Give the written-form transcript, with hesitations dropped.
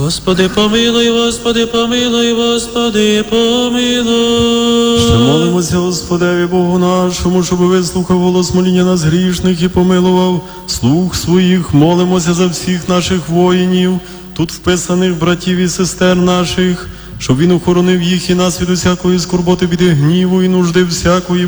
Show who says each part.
Speaker 1: Господи, помилуй, Господи, помилуй, Господи, помилуй.
Speaker 2: Ще молимося Господеві Богу нашому, щоб вислухав голос моління нас грішних і помилував слух своїх. Молимося за всіх наших воїнів, тут вписаних братів і сестер наших, щоб він охоронив їх і нас від усякої скорботи, біди, гніву і нужди всякої,